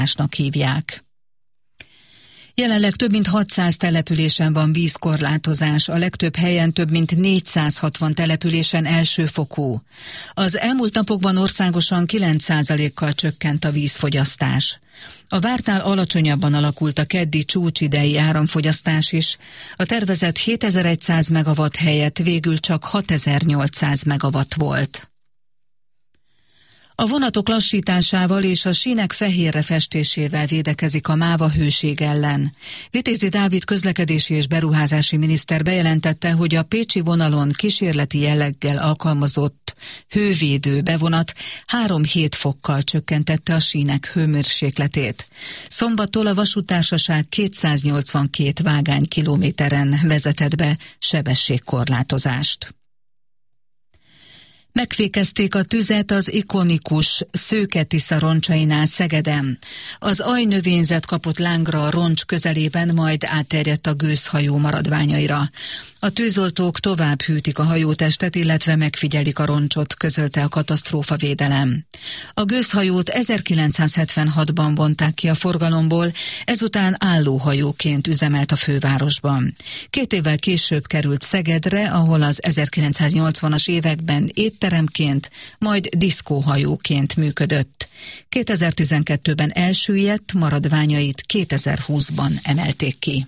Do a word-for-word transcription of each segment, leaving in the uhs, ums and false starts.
hívják. Jelenleg több mint hatszáz településen van vízkorlátozás, a legtöbb helyen több mint négyszázhatvan településen elsőfokú. Az elmúlt napokban országosan kilenc százalékkal csökkent a vízfogyasztás. A vártnál alacsonyabban alakult a keddi csúcsidei áramfogyasztás is. A tervezett hétezer-száz megawatt helyett végül csak hatezer-nyolcszáz megawatt volt. A vonatok lassításával és a sínek fehérre festésével védekezik a MÁVA hőség ellen. Vitézi Dávid közlekedési és beruházási miniszter bejelentette, hogy a pécsi vonalon kísérleti jelleggel alkalmazott hővédő bevonat három-hét fokkal csökkentette a sínek hőmérsékletét. Szombattól a vasúttársaság kétszáznyolcvankét vágánykilométeren vezetett be sebességkorlátozást. Megfékezték a tüzet az ikonikus Szőke-Tisza roncsainál Szegeden. Az ajnövényzet kapott lángra a roncs közelében, majd átterjedt a gőzhajó maradványaira. A tűzoltók tovább hűtik a hajótestet, illetve megfigyelik a roncsot, közölte a katasztrófavédelem. A gőzhajót ezerkilencszázhetvenhatban vonták ki a forgalomból, ezután állóhajóként üzemelt a fővárosban. Két évvel később került Szegedre, ahol az ezerkilencszáznyolcvanas években étteremként, majd diszkóhajóként működött. kétezer-tizenkettőben elsüllyedt, maradványait kétezer-húszban emelték ki.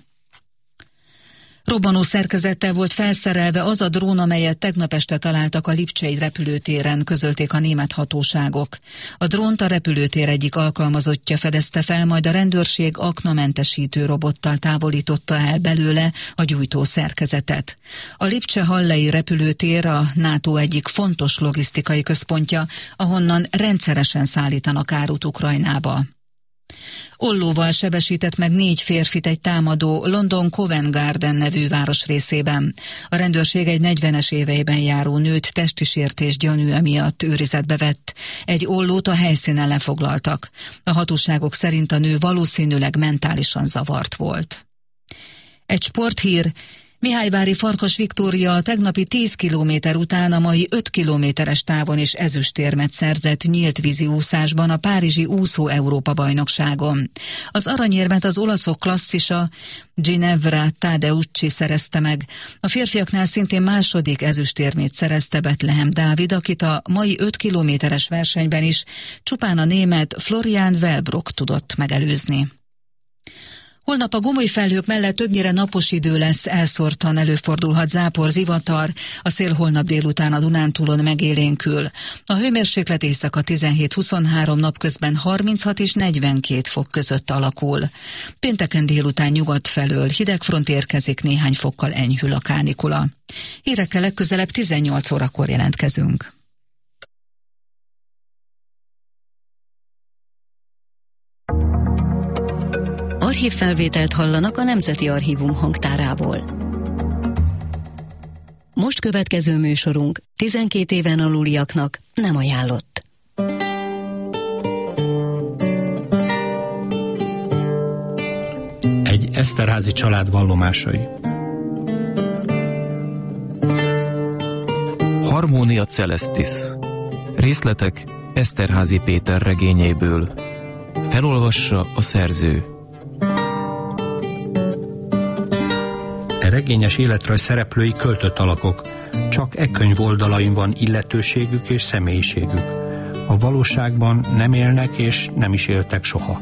Robbanó szerkezettel volt felszerelve az a drón, amelyet tegnap este találtak a lipcsei repülőtéren, közölték a német hatóságok. A drónt a repülőtér egyik alkalmazottja fedezte fel, majd a rendőrség aknamentesítő robottal távolította el belőle a gyújtó szerkezetet. A lipcse-hallei repülőtér a NATO egyik fontos logisztikai központja, ahonnan rendszeresen szállítanak árut Ukrajnába. Ollóval sebesített meg négy férfit egy támadó London Covent Garden nevű városrészében. A rendőrség egy negyvenes éveiben járó nőt testi sértés gyanúja miatt őrizetbe vett. Egy ollót a helyszínen lefoglaltak. A hatóságok szerint a nő valószínűleg mentálisan zavart volt. Egy sporthír. Mihályvári Farkas Viktória a tegnapi tíz kilométer után a mai öt kilométeres távon is ezüstérmet szerzett nyílt vízi úszásban a párizsi úszó Európa-bajnokságon. Az aranyérmet az olaszok klasszisa Ginevra Tadeucci szerezte meg. A férfiaknál szintén második ezüstérmét szerezte Betlehem Dávid, akit a mai öt kilométeres versenyben is csupán a német Florian Wellbrock tudott megelőzni. Holnap a gomoly felhők mellett többnyire napos idő lesz, elszórtan előfordulhat zápor, zivatar, a szél holnap délután a Dunántúlon megélénkül. A hőmérséklet éjszaka tizenhét-huszonhárom, napközben harminchat és negyvenkét fok között alakul. Pénteken délután nyugat felől hideg front érkezik, néhány fokkal enyhül a kánikula. Hírekkel legközelebb tizennyolc órakor jelentkezünk. Archívfelvételt hallanak a Nemzeti Archívum hangtárából. Most következő műsorunk tizenkét éven aluliaknak nem ajánlott. Egy Eszterházy család vallomásai. Harmonia Celestis. Részletek Eszterházy Péter regényéből. Felolvassa a szerző. E regényes életrajz szereplői költött alakok, csak e könyv oldalain van illetőségük és személyiségük. A valóságban nem élnek és nem is éltek soha.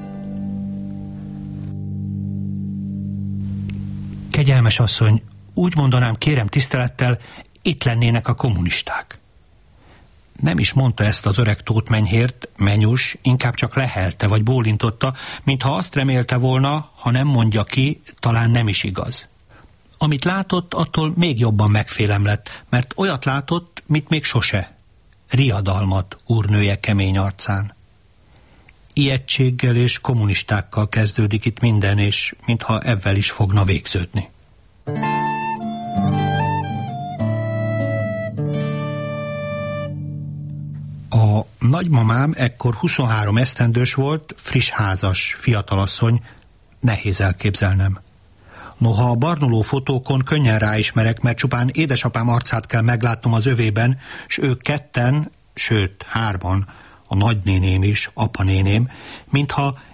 Kegyelmes asszony, úgy mondanám, kérem tisztelettel, itt lennének a kommunisták. Nem is mondta ezt az öreg Tóth Menyhért, Menyus, inkább csak lehelte vagy bólintotta, mintha azt remélte volna, ha nem mondja ki, talán nem is igaz. Amit látott, attól még jobban megfélemlett, mert olyat látott, mit még sose. Riadalmat úrnője kemény arcán. Ijegységgel és kommunistákkal kezdődik itt minden, és mintha evvel is fogna végződni. A nagymamám ekkor huszonhárom esztendős volt, friss házas, fiatalasszony, nehéz elképzelnem. Noha a barnuló fotókon könnyen ráismerek, mert csupán édesapám arcát kell meglátnom az övében, s ők ketten, sőt hárman, a nagynéném is, apanéném, mintha